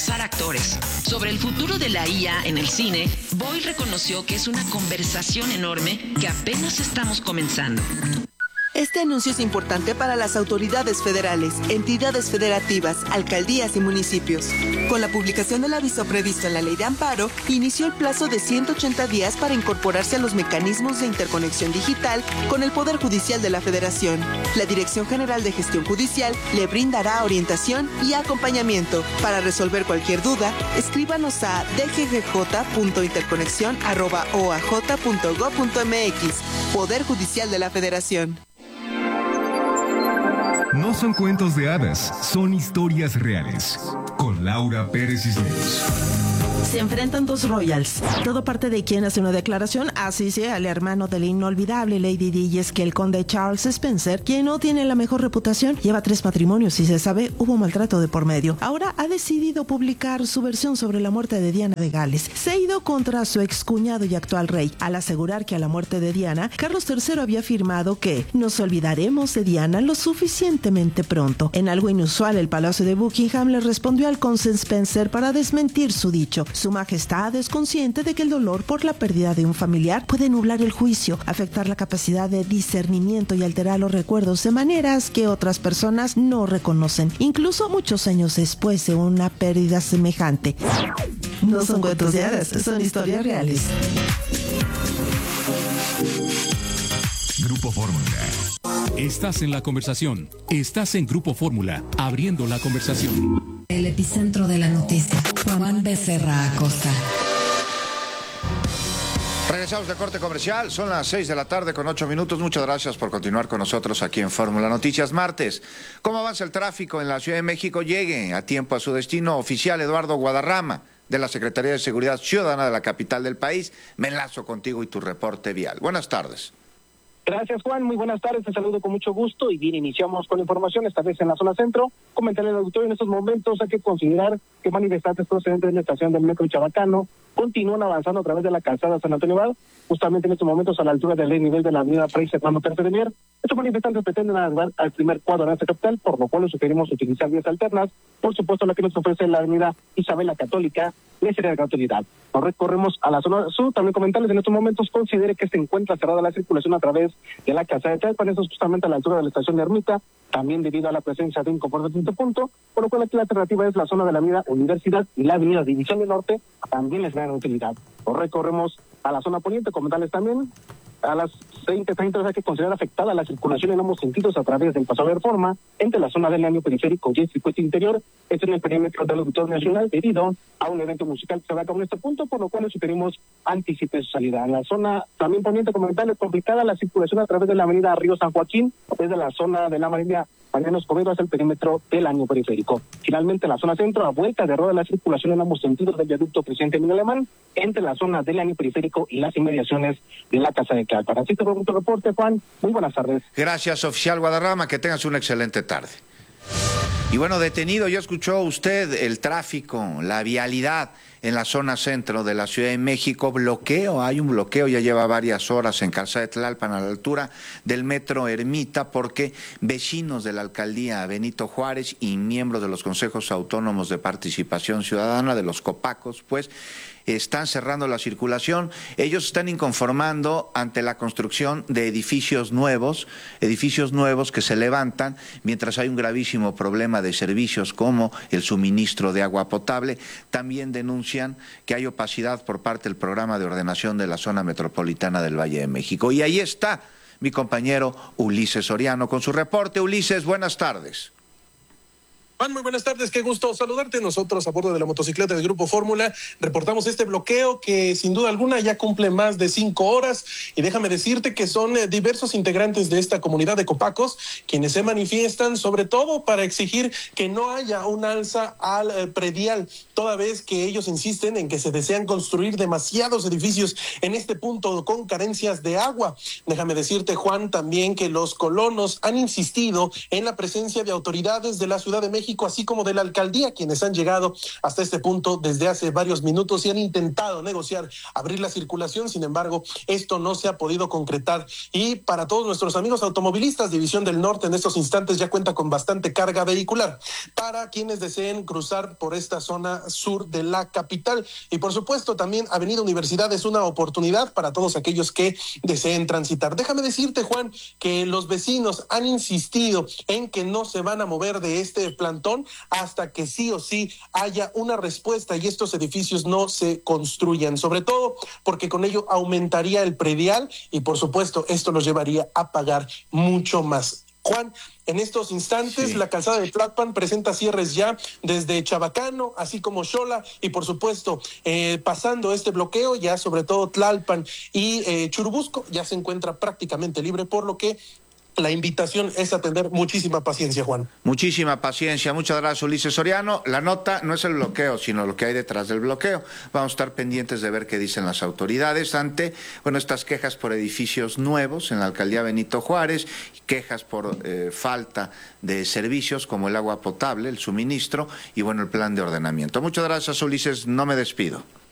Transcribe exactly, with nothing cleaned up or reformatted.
actores. Sobre el futuro de la I A en el cine, Boyle reconoció que es una conversación enorme que apenas estamos comenzando. Este anuncio es importante para las autoridades federales, entidades federativas, alcaldías y municipios. Con la publicación del aviso previsto en la Ley de Amparo, inició el plazo de ciento ochenta días para incorporarse a los mecanismos de interconexión digital con el Poder Judicial de la Federación. La Dirección General de Gestión Judicial le brindará orientación y acompañamiento. Para resolver cualquier duda, escríbanos a d g g j punto interconexión arroba o a j punto gob punto m x. Poder Judicial de la Federación. No son cuentos de hadas, son historias reales. Con Laura Pérez Cisneros. Se enfrentan dos royals. Todo parte de quien hace una declaración, así sea al hermano de la inolvidable Lady Di, y es que el conde Charles Spencer, quien no tiene la mejor reputación, lleva tres matrimonios y se sabe hubo maltrato de por medio. Ahora ha decidido publicar su versión sobre la muerte de Diana de Gales. Se ha ido contra su excuñado y actual rey, al asegurar que a la muerte de Diana, Carlos tercero había afirmado que nos olvidaremos de Diana lo suficientemente pronto. En algo inusual, el Palacio de Buckingham le respondió al conde Spencer para desmentir su dicho. Su Majestad es consciente de que el dolor por la pérdida de un familiar puede nublar el juicio, afectar la capacidad de discernimiento y alterar los recuerdos de maneras que otras personas no reconocen, incluso muchos años después de una pérdida semejante. No son cuentos de hadas, son historias reales. Grupo Fórmula. Estás en la conversación. Estás en Grupo Fórmula, abriendo la conversación. El epicentro de la noticia. Juan Becerra Acosta. Regresamos de corte comercial, son las seis de la tarde con ocho minutos. Muchas gracias por continuar con nosotros aquí en Fórmula Noticias Martes. ¿Cómo avanza el tráfico en la Ciudad de México? Llegue a tiempo a su destino. Oficial Eduardo Guadarrama, de la Secretaría de Seguridad Ciudadana de la capital del país. Me enlazo contigo y tu reporte vial. Buenas tardes. Gracias, Juan. Muy buenas tardes. Te saludo con mucho gusto y bien, iniciamos con la información, esta vez en la zona centro. Comentarle al auditorio en estos momentos hay que considerar que manifestantes procedentes de la estación del metro Chabacano continúan avanzando a través de la calzada San Antonio Abad, justamente en estos momentos a la altura del nivel de la avenida Fray Servando Tercer de Mier. Estos manifestantes pretenden arribar al primer cuadro de esta capital, por lo cual les sugerimos utilizar vías alternas. Por supuesto, la que nos ofrece la avenida Isabel la Católica, le sería de gratuidad. Nos recorremos a la zona sur. También comentarles en estos momentos, considere que se encuentra cerrada la circulación a través de la calzada de Tlalpan, eso es justamente a la altura de la estación de Ermita, también debido a la presencia de un comportamiento punto, por lo cual aquí la alternativa es la zona de la avenida Universidad y la avenida División del Norte, también les dan utilidad. Nos recorremos a la zona poniente, comentarles también, a las veinte treinta hay que considerar afectada la circulación en ambos sentidos a través del Paso de Reforma, entre la zona del año periférico y el circuito interior, esto en el perímetro del Auditorio Nacional, debido a un evento musical que se va a cabo en este punto, por lo cual les sugerimos anticipe su salida. En la zona también poniente, comentarles, complicada la circulación a través de la avenida Río San Joaquín, desde la zona de la Marina Mariano Escobedo hacia el perímetro del año periférico. Finalmente, la zona centro, a vuelta de rueda la circulación en ambos sentidos del viaducto Presidente Emilio Alemán, entre la zona del año periférico y las inmediaciones de la Casa de Tlalpan. Así te pregunto reporte, Juan. Muy buenas tardes. Gracias, oficial Guadarrama. Que tengas una excelente tarde. Y bueno, detenido, ya escuchó usted el tráfico, la vialidad en la zona centro de la Ciudad de México. Bloqueo, hay un bloqueo, ya lleva varias horas en Calzada de Tlalpan a la altura del metro Ermita, porque vecinos de la alcaldía Benito Juárez y miembros de los consejos autónomos de participación ciudadana, de los COPACOS, pues están cerrando la circulación. Ellos están inconformando ante la construcción de edificios nuevos, edificios nuevos que se levantan mientras hay un gravísimo problema de servicios como el suministro de agua potable. También denuncian que hay opacidad por parte del programa de ordenación de la zona metropolitana del Valle de México. Y ahí está mi compañero Ulises Soriano con su reporte. Ulises, buenas tardes. Juan, muy buenas tardes, qué gusto saludarte. Nosotros a bordo de la motocicleta del Grupo Fórmula reportamos este bloqueo que sin duda alguna ya cumple más de cinco horas y déjame decirte que son eh, diversos integrantes de esta comunidad de Copacos quienes se manifiestan sobre todo para exigir que no haya un alza al eh, predial, toda vez que ellos insisten en que se desean construir demasiados edificios en este punto con carencias de agua. Déjame decirte, Juan, también que los colonos han insistido en la presencia de autoridades de la Ciudad de México México, así como de la alcaldía, quienes han llegado hasta este punto desde hace varios minutos y han intentado negociar, abrir la circulación. Sin embargo, esto no se ha podido concretar. Y para todos nuestros amigos automovilistas, División del Norte en estos instantes ya cuenta con bastante carga vehicular para quienes deseen cruzar por esta zona sur de la capital. Y por supuesto, también Avenida Universidad es una oportunidad para todos aquellos que deseen transitar. Déjame decirte, Juan, que los vecinos han insistido en que no se van a mover de este plantón hasta que sí o sí haya una respuesta y estos edificios no se construyan, sobre todo porque con ello aumentaría el predial y por supuesto esto los llevaría a pagar mucho más. Juan, en estos instantes sí. La calzada de Tlalpan presenta cierres ya desde Chabacano, así como Xola, y por supuesto, eh, pasando este bloqueo, ya sobre todo Tlalpan y eh, Churubusco, ya se encuentra prácticamente libre, por lo que la invitación es a tener muchísima paciencia, Juan. Muchísima paciencia. Muchas gracias, Ulises Soriano. La nota no es el bloqueo, sino lo que hay detrás del bloqueo. Vamos a estar pendientes de ver qué dicen las autoridades ante, bueno, estas quejas por edificios nuevos en la alcaldía Benito Juárez, quejas por eh, falta de servicios como el agua potable, el suministro y, bueno, el plan de ordenamiento. Muchas gracias, Ulises. No me despido.